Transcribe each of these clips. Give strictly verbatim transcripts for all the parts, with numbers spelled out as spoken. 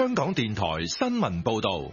香港電台新聞報道。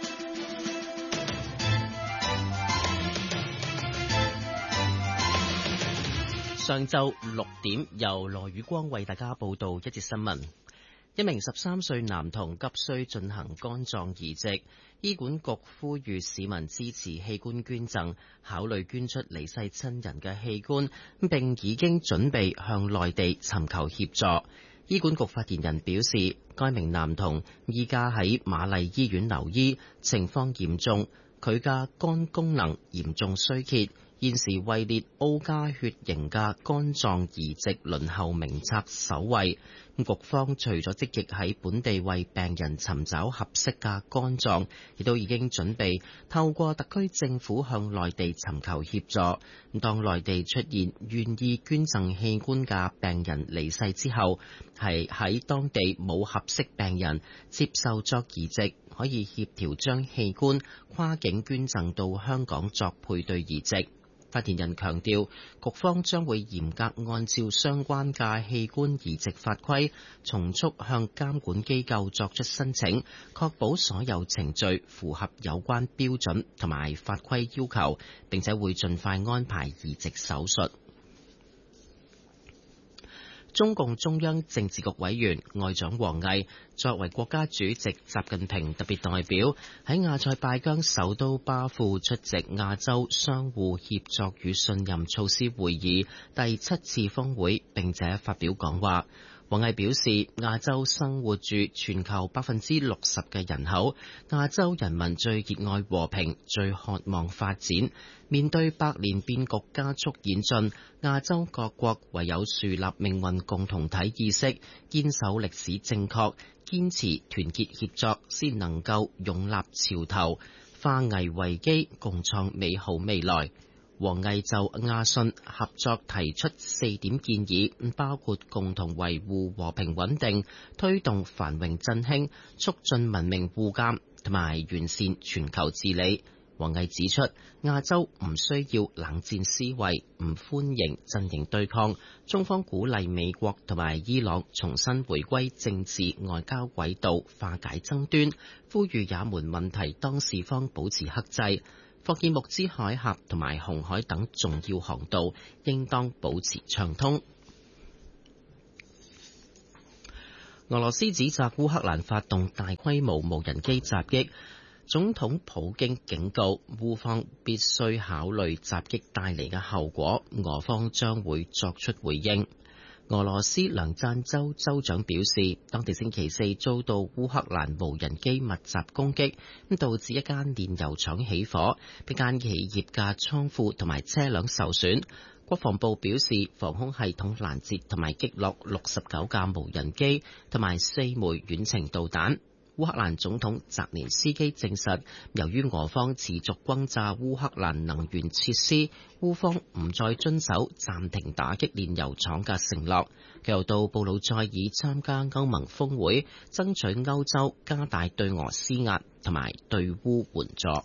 上晝六點，由羅宇光為大家報道一節新聞。一名十三歲男童急需進行肝臟移植，醫管局呼籲市民支持器官捐贈，考慮捐出離世親人嘅器官，並已經準備向內地尋求協助。醫管局發言人表示，該名男童依家喺瑪麗醫院留醫，情況嚴重，佢嘅肝功能嚴重衰竭。現時位列 O 加血型嘅肝臟移植輪候名冊首位。局方除咗積極喺本地為病人尋找合適嘅肝臟，亦都已經準備透過特區政府向內地尋求協助。當內地出現願意捐贈器官嘅病人離世之後，係喺當地冇合適病人接受作移植，可以協調將器官跨境捐贈到香港作配對移植。發言人強調，局方將會嚴格按照相關嘅器官移植法規，從速向監管機構作出申請，確保所有程序符合有關標準同埋法規要求，並且會盡快安排移植手術。中共中央政治局委員外長王毅作為國家主席習近平特別代表，喺亞塞拜疆首都巴庫出席亞洲相互協作與信任措施會議第七次峰會，並且發表講話。王毅表示，亞洲生活住全球百分之六十嘅人口，亞洲人民最熱愛和平，最渴望發展。面對百年變局加速演進，亞洲各國唯有樹立命運共同體意識，堅守歷史正確，堅持團結協作，先能夠勇立潮頭，化危為機，共創美好未來。王毅就亞信合作提出四點建議，包括共同維護和平穩定、推動繁榮振興、促進文明互鑑同埋完善全球治理。王毅指出，亞洲唔需要冷戰思維，唔歡迎陣營對抗。中方鼓勵美國同埋伊朗重新回歸政治外交軌道，化解爭端，呼籲也門問題當事方保持克制。霍爾木茲海峽同埋紅海等重要航道應當保持暢通。俄羅斯指責烏克蘭發動大規模無人機襲擊，總統普京警告烏方必須考慮襲擊帶嚟嘅後果，俄方將會作出回應。俄羅斯梁贊州州長表示，當地星期四遭到烏克蘭無人機密集攻擊，咁導致一間煉油廠起火，一間企業嘅倉庫同埋車輛受損。國防部表示，防空系統攔截同埋擊落六十九架無人機同埋四枚遠程導彈。烏克蘭總統澤連斯基證實，由於俄方持續轟炸烏克蘭能源設施，烏方唔再遵守暫停打擊煉油廠嘅承諾。佢又到布魯塞爾參加歐盟峰會，爭取歐洲加大對俄施壓同埋對烏援助。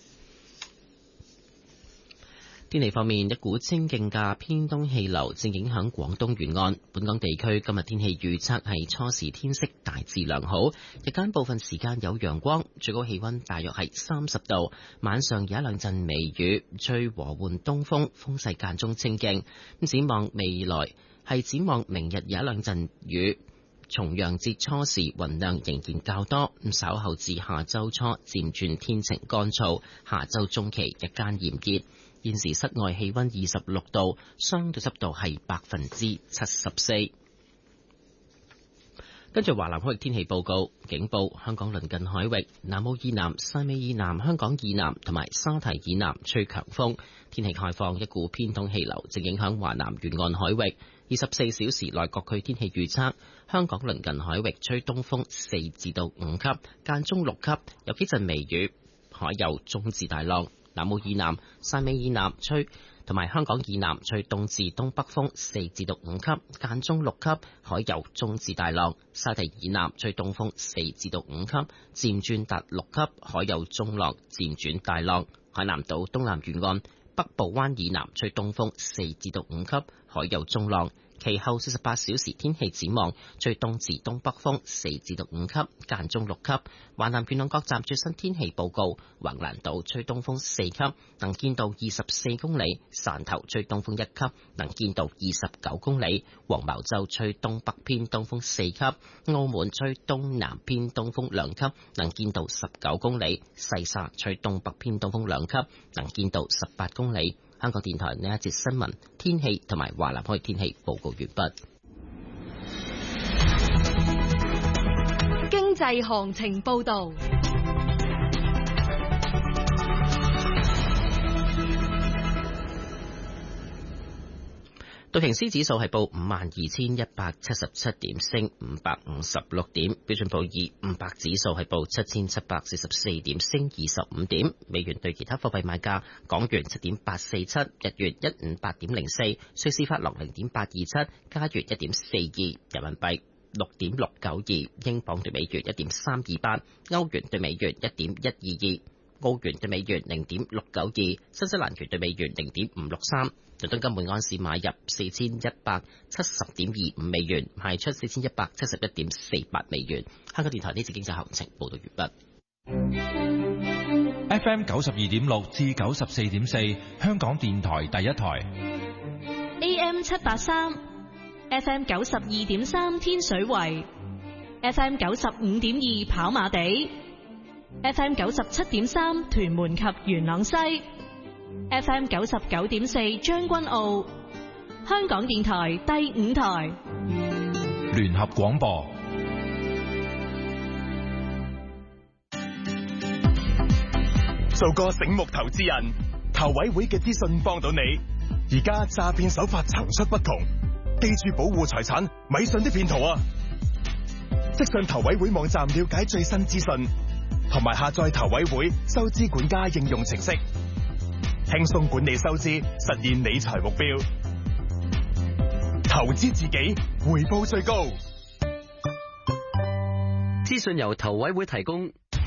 天氣方面，一股清勁嘅偏東氣流正影響廣東沿岸。本港地區今日天氣預測係初時天色大致良好，日間部分時間有陽光，最高氣溫大約係三十度。晚上有一兩陣微雨，吹和緩東風，風勢間中清勁。咁展望未來係展望明日有一兩陣雨。重陽節初時雲量仍然較多，咁稍後至下周初漸轉天晴乾燥，下周中期日間炎熱。現時室外氣溫二十六度，相對濕度係百分之七十四。跟住華南海域天氣報告，警報：香港鄰近海域、南澳以南、汕尾以南、香港以南同埋沙堤以南吹強風。天氣概況：一股偏東氣流正影響華南沿岸海域。二十四小時內各區天氣預測：香港鄰近海域吹東風四至到五級，間中六級，有幾陣微雨，海有中至大浪。南澳以南、汕尾以南吹，同埋香港以南吹東至東北風四至到五級，間中六級，海有中至大浪。沙堤以南吹東風四至到五級，漸轉達六級，海有中浪，漸轉大浪。海南島東南沿岸、北部灣以南吹東風四至到五級，海有中浪。 其後四十八小時天氣展望，吹東至東北風四至到五級，間中六級。華南沿岸各站最新天氣報告：橫瀾島吹東風四級，能見度二十四公里；汕頭吹東風一級，能見度二十九公里；黃茅洲吹東北偏東風四級；澳門吹東南偏東風兩級，能見度十九公里；西沙吹東北偏東風兩級，能見度十八公里。香港電台呢一節新聞、天氣同埋華南海天氣報告完畢。 經濟行情報導。 道瓊斯指數係報五萬二千一百七十七點，升五百五十六點。標準普爾五百指數係報七千七百四十四點，升二十五點。美元對其他貨幣買價：港元七點八四七，日元一五八點零四，瑞士法郎零點八二七，加元一點四二，人民幣六點六九二，英鎊對美元一點三二八，歐元對美元一點一二二，澳元對美元零點六九二，新西蘭元對美元零點五六三。倫敦金每安士買入四千一百七十點二五美元，賣出四千一百七十一點四八美元。香港電台呢次經濟行情報道完畢。F M 九十二點六至九十四點四，香港電台第一台。 A M 七八三，F M 九十二點三天水圍 ，F M 九十五點二跑馬地 ，F M 九十七點三屯門及元朗西。F M 九十九點四將軍澳，香港電台第五台聯合廣播。 做個醒目投資人，投委會嘅資訊幫到你。而家詐騙手法層出不窮，記住保護財產，咪信啲騙徒啊！即上投委會網站了解最新資訊，同埋下載投委會收支管家應用程式。輕鬆管理收支，實現理財目標，投資自己，回報最高。 資訊由投委會提供。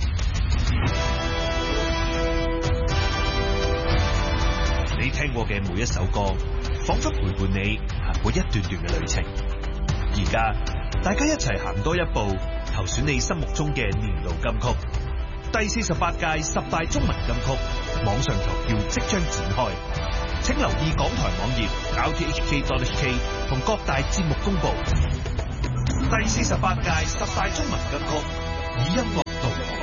你聽過嘅每一首歌，仿佛陪伴你行過一段段嘅旅程。而家大家一齊行多一步，投選你心目中嘅年度金曲。第四十八屆十大中文金曲網上投票即將展開，請留意港台網頁 r t h k dot h k 同各大節目公布。第四十八屆十大中文金曲，以音樂導航。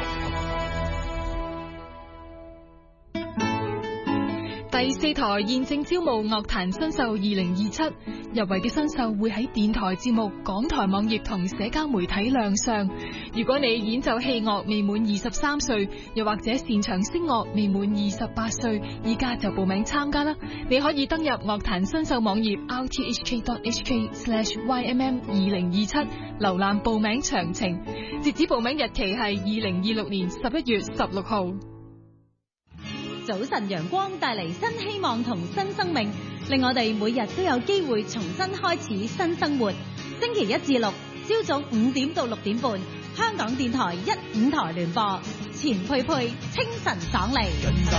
第四台現正招募樂壇新秀二零二七，入圍嘅新秀會喺電台節目、港台網頁同社交媒體亮相。如果你演奏戲樂未滿二十三歲，又或者擅長聲樂未滿二十八歲，依家就報名參加啦！你可以登入樂壇新秀網頁 r t h k dot h k slash y m m 二零二七，瀏覽報名詳情。截止報名日期係二零二六年十一月十六號。 早晨陽光帶嚟新希望同新生命，令我哋每日都有機會重新開始新生活。星期一至六朝早五點到六點半，香港電台一五台聯播，錢佩佩清晨爽利。